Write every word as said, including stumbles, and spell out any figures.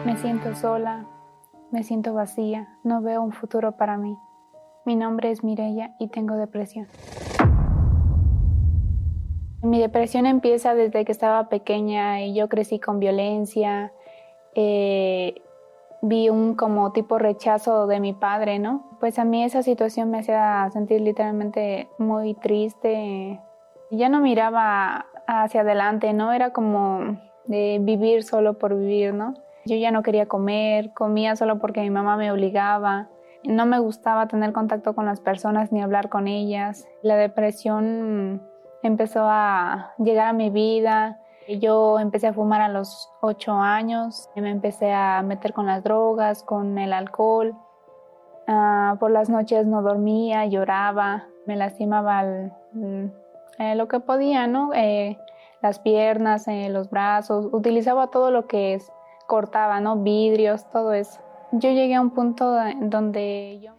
Me siento sola, me siento vacía, no veo un futuro para mí. Mi nombre es Mireya y tengo depresión. Mi depresión empieza desde que estaba pequeña y yo crecí con violencia. Eh, vi un como tipo rechazo de mi padre, ¿no? Pues a mí esa situación me hacía sentir literalmente muy triste. Ya no miraba hacia adelante, ¿no? Era como de vivir solo por vivir, ¿no? Yo ya no quería comer, comía solo porque mi mamá me obligaba. No me gustaba tener contacto con las personas ni hablar con ellas. La depresión empezó a llegar a mi vida. Yo empecé a fumar a los ocho años. Me empecé a meter con las drogas, con el alcohol. Uh, por las noches no dormía, lloraba, me lastimaba el, eh, lo que podía, ¿no? Eh, las piernas, eh, los brazos. Utilizaba todo lo que es, cortaba, ¿no? Vidrios, todo eso. Yo llegué a un punto donde yo